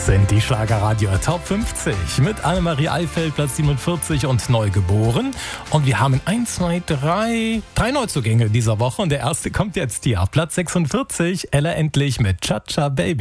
Sind die Schlagerradio Top 50 mit Annemarie Eifeld, Platz 47 und Neugeboren. Und wir haben 3 Neuzugänge dieser Woche und der erste kommt jetzt hier auf Platz 46, Ella Endlich mit Cha-Cha Baby.